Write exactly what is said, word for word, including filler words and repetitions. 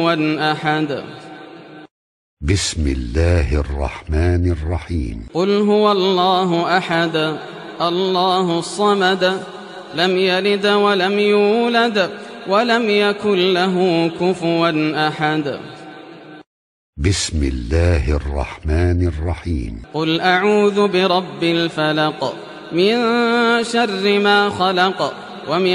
أحد. بسم الله الرحمن الرحيم. قل هو الله أحد الله الصمد لم يلد ولم يولد ولم يكن له كفوا أحد. بسم الله الرحمن الرحيم. قل أعوذ برب الفلق من شر ما خلق ومن